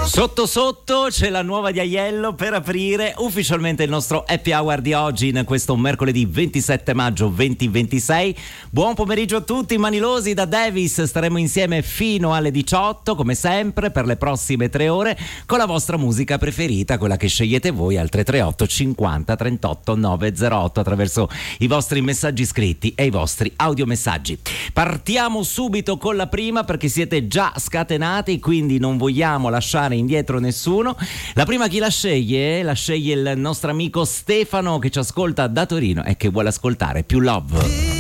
Sotto sotto c'è la nuova di Aiello per aprire ufficialmente il nostro happy hour di oggi in questo mercoledì 27 maggio 2026. Buon pomeriggio a tutti manilosi da Davis, staremo insieme fino alle 18 come sempre per le prossime 3 ore con la vostra musica preferita, quella che scegliete voi al 338 50 38 908 attraverso i vostri messaggi scritti e i vostri audiomessaggi. Partiamo subito con la prima perché siete già scatenati, quindi non vogliamo lasciare indietro nessuno. La prima chi la sceglie? La sceglie il nostro amico Stefano che ci ascolta da Torino e che vuole ascoltare Più Love.